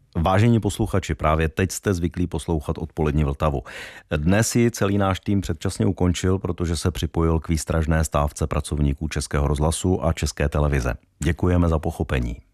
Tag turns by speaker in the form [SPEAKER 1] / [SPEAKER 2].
[SPEAKER 1] Vážení posluchači, právě teď jste zvyklí poslouchat Odpolední Vltavu. Dnes ji celý náš tým předčasně ukončil, protože se připojil k výstražné stávce pracovníků Českého rozhlasu a České televize. Děkujeme za pochopení.